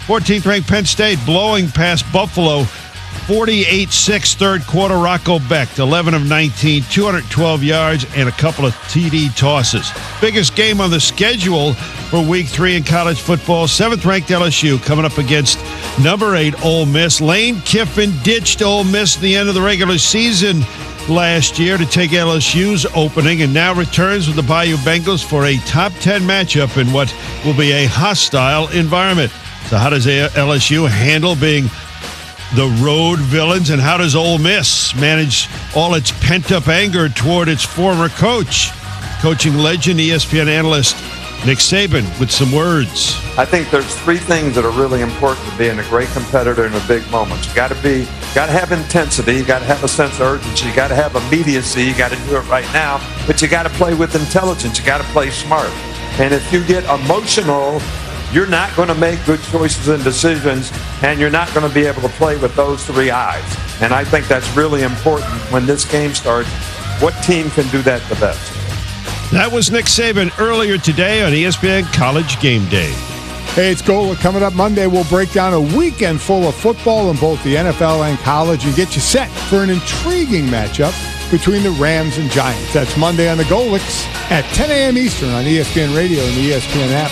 14th-ranked Penn State blowing past Buffalo 48-6 third quarter. Rocco Becht, 11 of 19, 212 yards, and a couple of TD tosses. Biggest game on the schedule for Week 3 in college football. 7th-ranked LSU coming up against number 8 Ole Miss. Lane Kiffin ditched Ole Miss at the end of the regular season last year to take LSU's opening, and now returns with the Bayou Bengals for a top 10 matchup in what will be a hostile environment. So how does LSU handle being the road villains, and how does Ole Miss manage all its pent-up anger toward its former coach? Coaching legend, ESPN analyst Nick Saban with some words. I think there's 3 things that are really important to being a great competitor in a big moment. You got to have intensity, you got to have a sense of urgency, you got to have immediacy, you got to do it right now, but you got to play with intelligence, you got to play smart. And if you get emotional, you're not going to make good choices and decisions, and you're not going to be able to play with those 3 eyes. And I think that's really important when this game starts. What team can do that the best? That was Nick Saban earlier today on ESPN College Game Day. Hey, it's Gola. Coming up Monday, we'll break down a weekend full of football in both the NFL and college and get you set for an intriguing matchup between the Rams and Giants. That's Monday on the Golics at 10 a.m. Eastern on ESPN Radio and the ESPN app.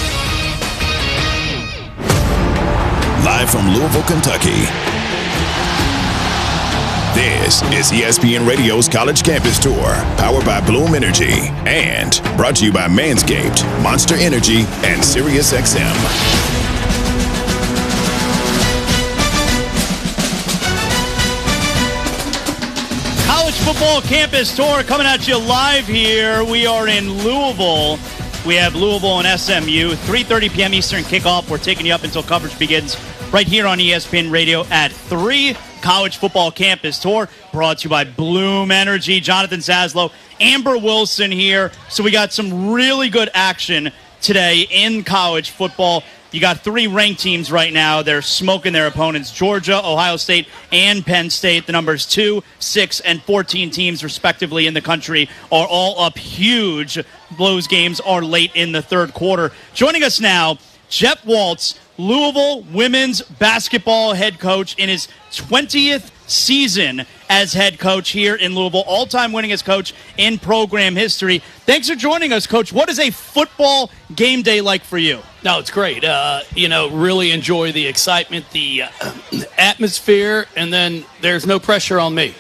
Live from Louisville, Kentucky, this is ESPN Radio's College Campus Tour, powered by Bloom Energy, and brought to you by Manscaped, Monster Energy, and SiriusXM. College Football Campus Tour coming at you live here. We are in Louisville. We have Louisville and SMU, 3:30 p.m. Eastern kickoff. We're taking you up until coverage begins right here on ESPN Radio at 3. College Football Campus Tour brought to you by Bloom Energy. Jonathan Zaslow, Amber Wilson here. So we got some really good action today in college football. You got 3 ranked teams right now. They're smoking their opponents. Georgia, Ohio State, and Penn State. The numbers 2, 6, and 14 teams, respectively, in the country are all up huge. Those games are late in the third quarter. Joining us now, Jeff Waltz, Louisville women's basketball head coach in his 20th season as head coach here in Louisville, all-time winningest coach in program history. Thanks for joining us, Coach. What is a football game day like for you? No, it's great. Really enjoy the excitement, the atmosphere, and then there's no pressure on me.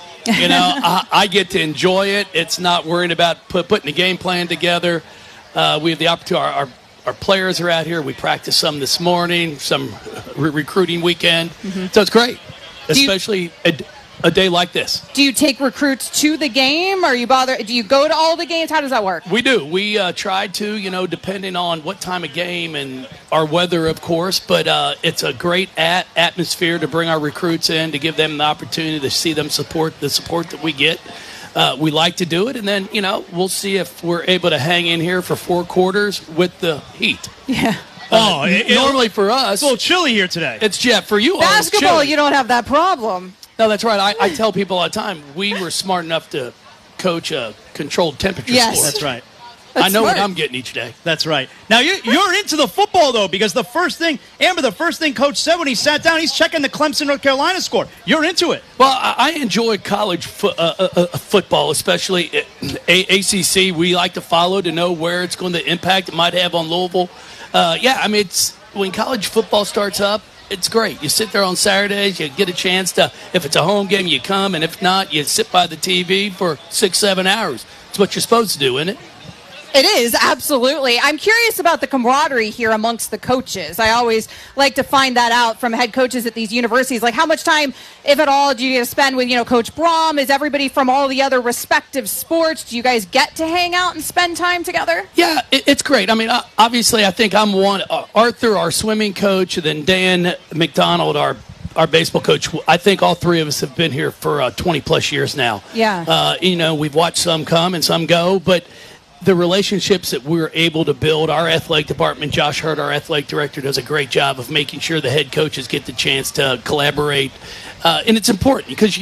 I get to enjoy it. It's not worrying about putting a game plan together. We have the opportunity. Our players are out here. We practiced some this morning, some recruiting weekend. Mm-hmm. So it's great, especially a day like this. Do you take recruits to the game? Or do you go to all the games? How does that work? We do. We try to, depending on what time of game and our weather, of course. But it's a great atmosphere to bring our recruits in, to give them the opportunity to see them support that we get. We like to do it, and then, we'll see if we're able to hang in here for 4 quarters with the heat. Yeah. Normally for us, it's a little chilly here today. It's Jeff. For you, basketball, you don't have that problem. No, that's right. I tell people all the time, we were smart enough to coach a controlled temperature sport. That's right. I know what I'm getting each day. That's right. Now, you're into the football, though, because the first thing Coach said when he sat down, he's checking the Clemson, North Carolina score. You're into it. Well, I enjoy college football, especially ACC. We like to follow to know where it's going to impact it might have on Louisville. It's when college football starts up, it's great. You sit there on Saturdays, you get a chance to, if it's a home game, you come, and if not, you sit by the TV for 6-7 hours. It's what you're supposed to do, isn't it? It is, absolutely. I'm curious about the camaraderie here amongst the coaches. I always like to find that out from head coaches at these universities. Like, how much time, if at all, do you get to spend with, Coach Brom? Is everybody from all the other respective sports? Do you guys get to hang out and spend time together? Yeah, it's great. Obviously, I think I'm one. Arthur, our swimming coach, and then Dan McDonald, our baseball coach. I think all 3 of us have been here for 20-plus years now. Yeah. We've watched some come and some go, but the relationships that we're able to build, our athletic department, Josh Hurt, our athletic director, does a great job of making sure the head coaches get the chance to collaborate. And it's important because,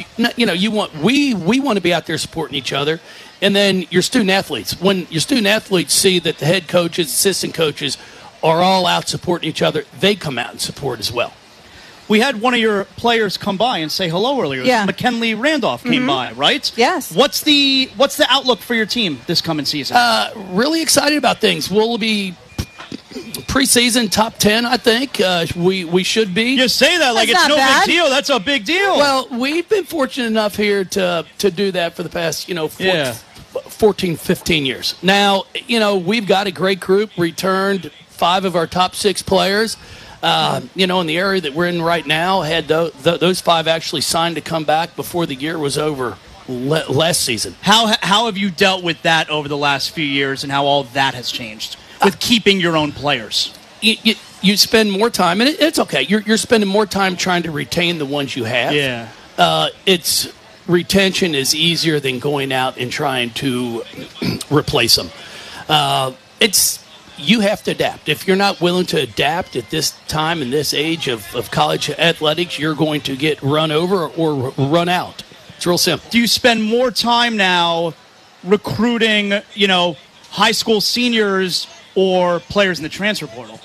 we want to be out there supporting each other. And then your student athletes, when your student athletes see that the head coaches, assistant coaches are all out supporting each other, they come out and support as well. We had one of your players come by and say hello earlier. Yeah. McKinley Randolph came by, right? Yes. What's the outlook for your team this coming season? Really excited about things. We'll be preseason top 10, I think. We should be. You say that like That's it's not no bad. big deal. That's a big deal. Well, we've been fortunate enough here to do that for the past, 14, 15 years. Now, we've got a great group, returned 5 of our top 6 players. In the area that we're in right now, had those 5 actually signed to come back before the year was over last season. How have you dealt with that over the last few years and how all that has changed with keeping your own players? You spend more time, and it's okay. You're spending more time trying to retain the ones you have. Yeah. Retention is easier than going out and trying to replace them. You have to adapt. If you're not willing to adapt at this time and this age of college athletics, you're going to get run over or run out. It's real simple. Do you spend more time now recruiting, high school seniors or players in the transfer portal?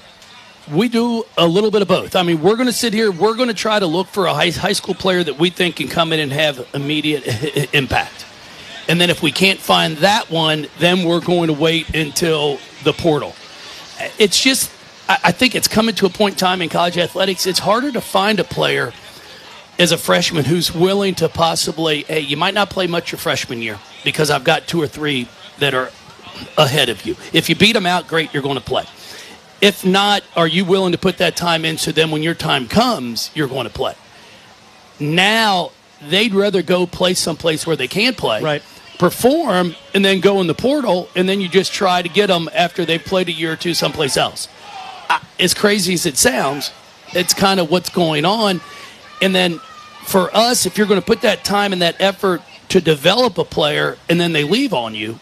We do a little bit of both. I mean, we're going to sit here. We're going to try to look for a high school player that we think can come in and have immediate impact. And then if we can't find that one, then we're going to wait until the portal. It's just, I think it's coming to a point in time in college athletics, it's harder to find a player as a freshman who's willing to possibly, hey, you might not play much your freshman year because I've got 2 or 3 that are ahead of you. If you beat them out, great, you're going to play. If not, are you willing to put that time in so then when your time comes, you're going to play? Now, they'd rather go play someplace where they can play, right, perform, and then go in the portal, and then you just try to get them after they've played a year or 2 someplace else. As crazy as it sounds, it's kind of what's going on. And then for us, if you're going to put that time and that effort to develop a player and then they leave on you,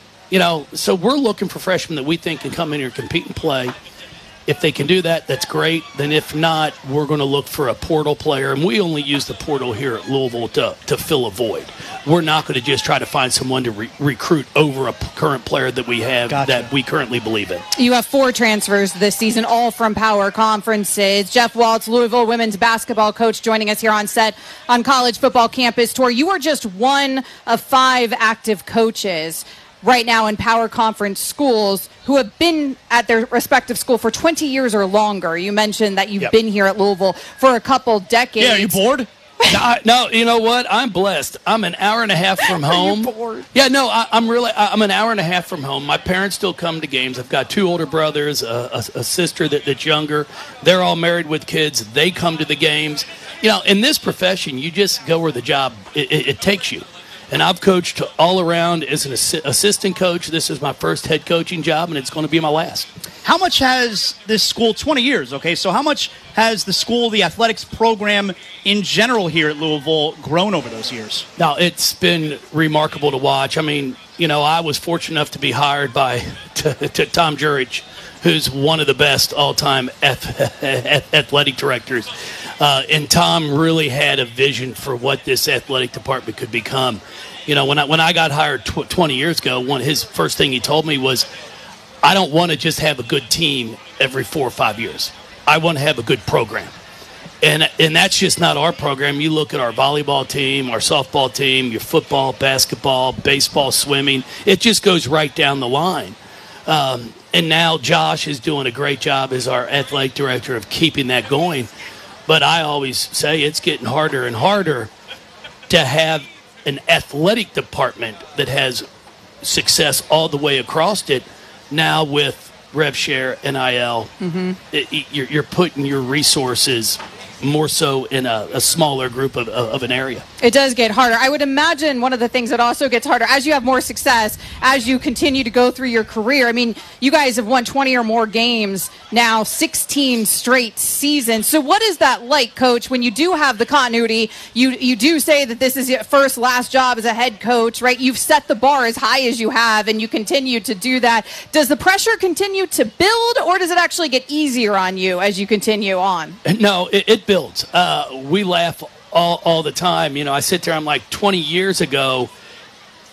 so we're looking for freshmen that we think can come in here and compete and play. If they can do that, that's great. Then if not, we're going to look for a portal player. And we only use the portal here at Louisville to fill a void. We're not going to just try to find someone to recruit over a current player that we have that we currently believe in. You have 4 transfers this season, all from power conferences. Jeff Waltz, Louisville women's basketball coach, joining us here on set on College Football Campus Tour. You are just one of 5 active coaches right now in power conference schools who have been at their respective school for 20 years or longer. You mentioned that you've been here at Louisville for a couple decades. Yeah, are you bored? No, you know what? I'm blessed. I'm an hour and a half from home. Are you bored? Yeah, no, I'm an hour and a half from home. My parents still come to games. I've got 2 older brothers, a sister that's younger. They're all married with kids. They come to the games. In this profession, you just go where the job it takes you. And I've coached all around as an assistant coach. This is my first head coaching job, and it's going to be my last. How much has this school, 20 years, okay, so how much has the school, the athletics program in general here at Louisville grown over those years? Now, it's been remarkable to watch. I mean, I was fortunate enough to be hired by to Tom Jurich, who's one of the best all-time athletic directors. And Tom really had a vision for what this athletic department could become. When I got hired 20 years ago, his first thing he told me was, I don't want to just have a good team every 4 or 5 years. I want to have a good program. And that's just not our program. You look at our volleyball team, our softball team, your football, basketball, baseball, swimming. It just goes right down the line. And now Josh is doing a great job as our athletic director of keeping that going. But I always say it's getting harder and harder to have an athletic department that has success all the way across it. Now with rev share, NIL, you're putting your resources more so in a smaller group of an area. It does get harder. I would imagine one of the things that also gets harder as you have more success, as you continue to go through your career. I mean, you guys have won 20 or more games now, 16 straight seasons. So what is that like, Coach, when you do have the continuity? You do say that this is your last job as a head coach, right? You've set the bar as high as you have, and you continue to do that. Does the pressure continue to build, or does it actually get easier on you as you continue on? No, it builds. We laugh all the time. I sit there, I'm like, 20 years ago,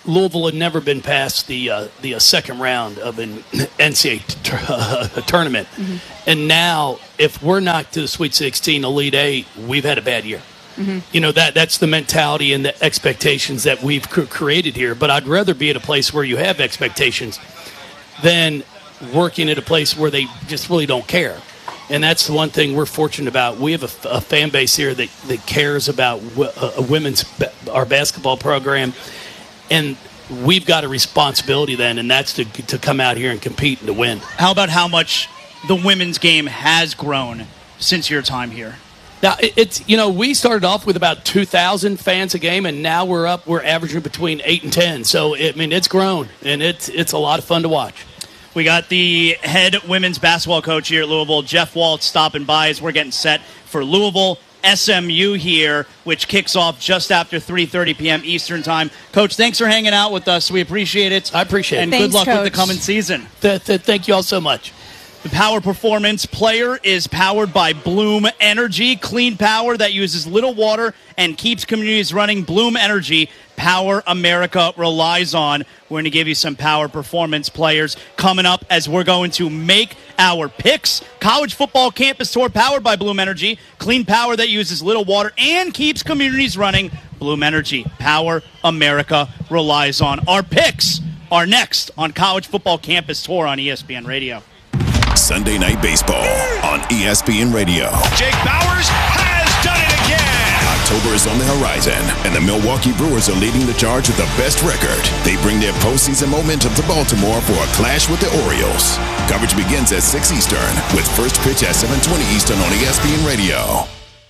Louisville had never been past the second round of an NCAA tournament. Mm-hmm. And now, if we're not to the Sweet 16, Elite 8, we've had a bad year. Mm-hmm. You know, that's the mentality and the expectations that we've created here. But I'd rather be at a place where you have expectations than working at a place where they just really don't care. And that's the one thing we're fortunate about. We have a fan base here that cares about our basketball program. And we've got a responsibility then, and that's to come out here and compete and to win. How about how much the women's game has grown since your time here? Now, we started off with about 2,000 fans a game, and now we're averaging between 8 and 10. So, it's grown, and it's a lot of fun to watch. We got the head women's basketball coach here at Louisville, Jeff Waltz, stopping by as we're getting set for Louisville SMU here, which kicks off just after 3:30 p.m. Eastern Time. Coach, thanks for hanging out with us. We appreciate it. I appreciate it. And thanks, good luck Coach. with the coming season. Thank you all so much. The Power Performance Player is powered by Bloom Energy, clean power that uses little water and keeps communities running. Bloom Energy, power America relies on. We're going to give you some Power Performance Players coming up as we're going to make our picks. College Football Campus Tour powered by Bloom Energy, clean power that uses little water and keeps communities running. Bloom Energy, power America relies on. Our picks are next on College Football Campus Tour on ESPN Radio. Sunday Night Baseball on ESPN Radio. Jake Bauers has done it again. October is on the horizon, and the Milwaukee Brewers are leading the charge with the best record. They bring their postseason momentum to Baltimore for a clash with the Orioles. Coverage begins at 6 Eastern with first pitch at 7:20 Eastern on ESPN Radio.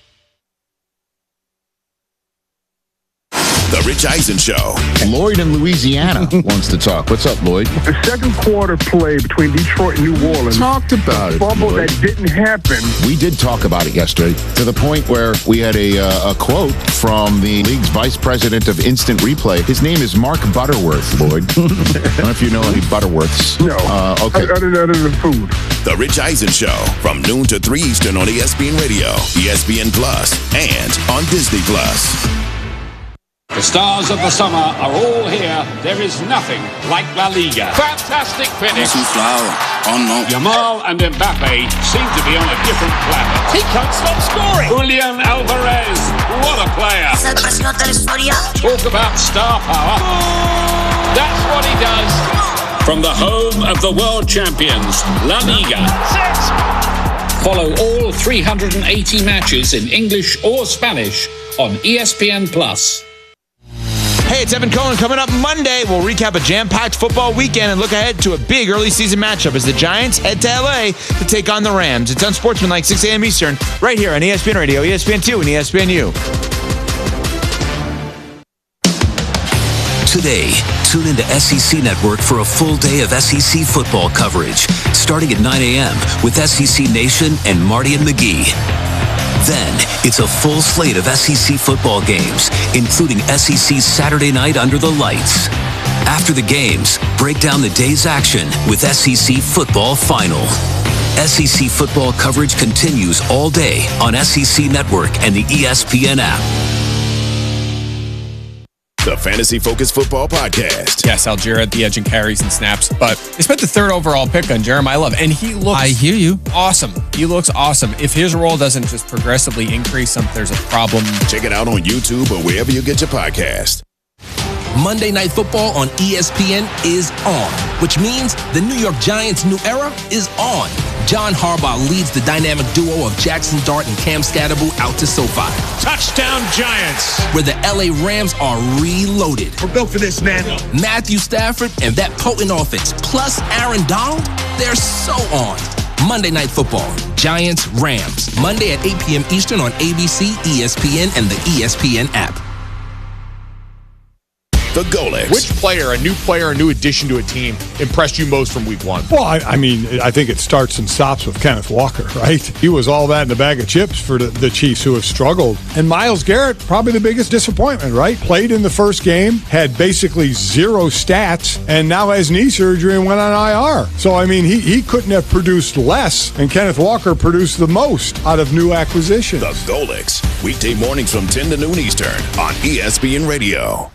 The Rich Eisen Show. Lloyd in Louisiana wants to talk. What's up, Lloyd? The second quarter play between Detroit and New Orleans. Talked about it. Fumble that didn't happen. We did talk about it yesterday to the point where we had a quote from the league's vice president of instant replay. His name is Mark Butterworth, Lloyd. I don't know if you know any Butterworths. No. Okay. Other than food. The Rich Eisen Show from noon to 3 Eastern on ESPN Radio, ESPN Plus, and on Disney Plus. The stars of the summer are all here. There is nothing like La Liga. Fantastic finish. Yamal and Mbappe seem to be on a different planet. He can't stop scoring. Julian Alvarez, what a player. Talk about star power. That's what he does. From the home of the world champions, La Liga. Follow all 380 matches in English or Spanish on ESPN Plus. Hey, it's Evan Cohen. Coming up Monday, we'll recap a jam-packed football weekend and look ahead to a big early season matchup as the Giants head to LA to take on the Rams. It's Unsportsmanlike, 6 a.m. Eastern, right here on ESPN Radio, ESPN2, and ESPNU. Today, tune into SEC Network for a full day of SEC football coverage, starting at 9 a.m. with SEC Nation and Marty and McGee. Then, it's a full slate of SEC football games, including SEC's Saturday Night Under the Lights. After the games, break down the day's action with SEC Football Final. SEC football coverage continues all day on SEC Network and the ESPN app. The Fantasy Focus Football Podcast. Yes, Algier at the edge and carries and snaps, but they spent the third overall pick on Jeremiah Love, and he looks I hear you. Awesome. He looks awesome. If his role doesn't just progressively increase, there's a problem. Check it out on YouTube or wherever you get your podcast. Monday Night Football on ESPN is on, which means the New York Giants' new era is on. John Harbaugh leads the dynamic duo of Jackson Dart and Cam Scatterbo out to SoFi. Touchdown Giants! Where the LA Rams are reloaded. We're built for this, man. Matthew Stafford and that potent offense, plus Aaron Donald, they're so on. Monday Night Football, Giants, Rams. Monday at 8 p.m. Eastern on ABC, ESPN, and the ESPN app. The Golix. Which player, a new addition to a team, impressed you most from week one? Well, I mean, I think it starts and stops with Kenneth Walker, right? He was all that in a bag of chips for the Chiefs, who have struggled. And Myles Garrett, probably the biggest disappointment, right? Played in the first game, had basically zero stats, and now has knee surgery and went on IR. So, I mean, he couldn't have produced less, and Kenneth Walker produced the most out of new acquisitions. The Golix. Weekday mornings from 10 to noon Eastern on ESPN Radio.